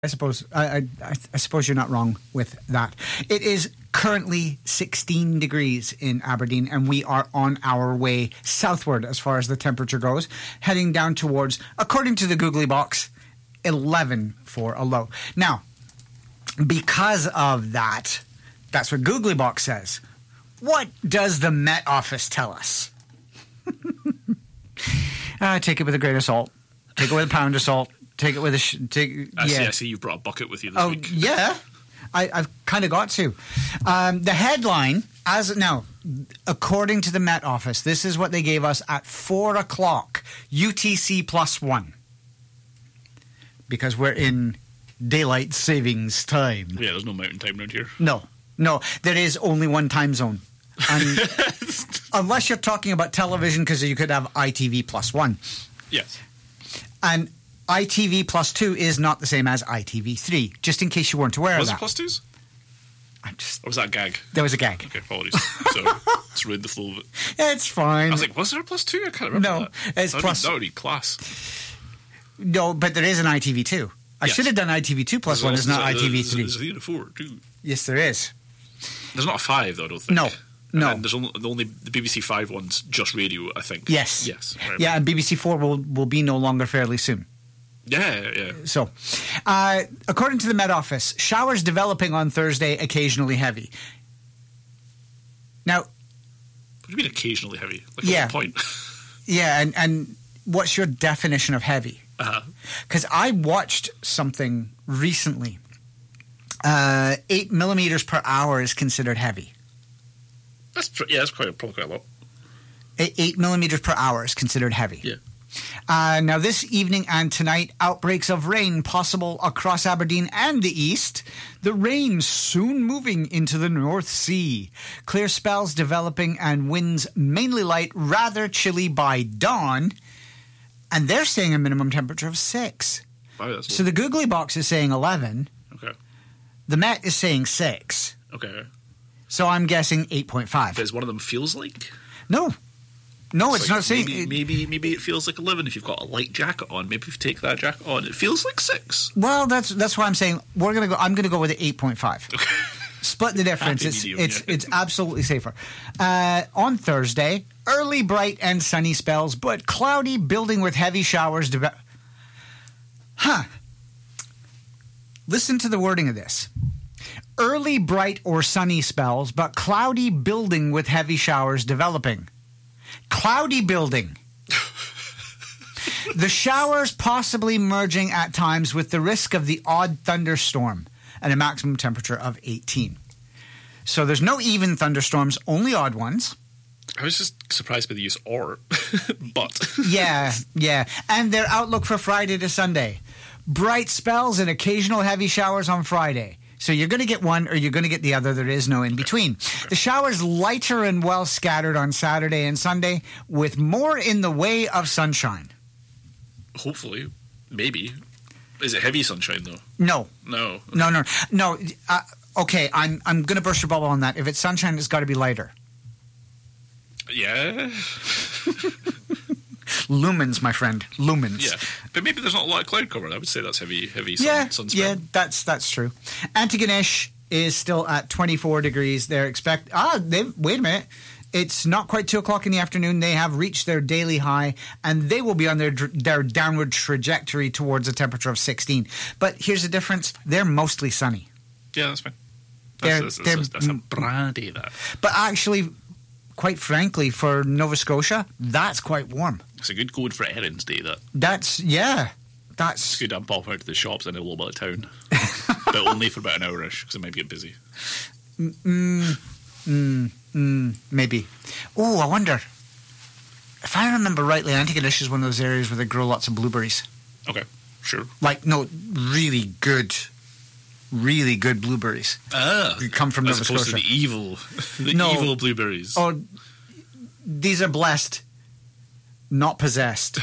I suppose you're not wrong with that. It is currently 16 degrees in Aberdeen, and we are on our way southward as far as the temperature goes, heading down towards, according to the Googly Box, 11 for a low. Now, because of that, that's what Googly Box says. What does the Met Office tell us? Take it with a grain of salt. Take it with a pound of salt. Take it with a... I see you've brought a bucket with you this week. Oh, yeah. I've kind of got to. The headline, according to the Met Office, this is what they gave us at 4 o'clock, UTC +1. Because we're in daylight savings time. Yeah, there's no mountain time around here. No. There is only one time zone. And unless you're talking about television, because you could have ITV +1. Yes. And ITV +2 is not the same as ITV3, just in case you weren't aware of that. Was it +2s? Or was that a gag? There was a gag. Okay, apologies. Sorry. It's ruined the flow of it. It's fine. I was like, was there a +2? I can't remember No, that. it's plus... That would be class. No, but there is an ITV2. I should have done ITV2 +1. It's not ITV3. There's a 4 too. Yes, there is. There's not a 5, though, I don't think. No. And there's only the BBC 5 one's just radio, I think. Yes. Right. Yeah, and BBC 4 will be no longer fairly soon. Yeah. So, according to the Met Office, showers developing on Thursday, occasionally heavy. Now... What do you mean occasionally heavy? Like yeah. At what point? Yeah, and what's your definition of heavy? Because I watched something recently. 8 millimeters per hour is considered heavy. That's probably quite a lot. 8 millimeters per hour is considered heavy. Yeah. Now, this evening and tonight, outbreaks of rain possible across Aberdeen and the east. The rain soon moving into the North Sea. Clear spells developing and winds mainly light, rather chilly by dawn. And they're saying a minimum temperature of 6. Wow, that's so the Googly Box is saying 11. Okay. The Met is saying 6. Okay. So I'm guessing 8.5. Does one of them feels like? No, it's not saying... Maybe it feels like 11 if you've got a light jacket on. Maybe if you take that jacket on, it feels like 6. Well, that's why I'm saying I'm going to go with 8.5. Okay. Split the difference. It's absolutely safer. On Thursday, early bright and sunny spells, but cloudy, building with heavy showers. Listen to the wording of this. Early bright or sunny spells, but cloudy, building with heavy showers developing. Cloudy building. The showers possibly merging at times with the risk of the odd thunderstorm and a maximum temperature of 18. So there's no even thunderstorms, only odd ones. I was just surprised by the use "or," but. Yeah. And their outlook for Friday to Sunday. Bright spells and occasional heavy showers on Friday. So you're going to get one or you're going to get the other. There is no in between. Okay. The showers lighter and well scattered on Saturday and Sunday with more in the way of sunshine. Hopefully. Maybe. Is it heavy sunshine, though? No. No. No. Okay, I'm going to burst your bubble on that. If it's sunshine, it's got to be lighter. Yeah. Lumens, my friend. Lumens. Yeah. But maybe there's not a lot of cloud cover. I would say that's heavy sun spell. Yeah, that's true. Antigonish is still at 24 degrees. Wait a minute. It's not quite 2 o'clock in the afternoon. They have reached their daily high, and they will be on their downward trajectory towards a temperature of 16. But here's the difference. They're mostly sunny. Yeah, that's fine. That's a brandy, that. But actually, quite frankly, for Nova Scotia, that's quite warm. It's a good code for Erin's Day, that. That's good. I'm popping out to the shops in a little bit of town. But only for about an hour-ish, because it might get busy. Maybe. Oh, I wonder. If I remember rightly, Antigonish is one of those areas where they grow lots of blueberries. Okay, sure. Really good blueberries. They come from Nova Scotia. As opposed to the evil blueberries. Oh, these are blessed, not possessed.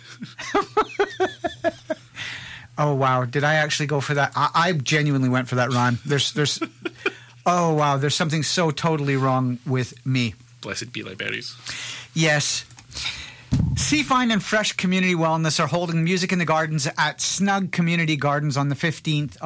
Oh, wow. Did I actually go for that? I genuinely went for that rhyme. There's oh, wow. There's something so totally wrong with me. Blessed be thy berries. Yes. Seafine and Fresh Community Wellness are holding Music in the Gardens at Snug Community Gardens on the 15th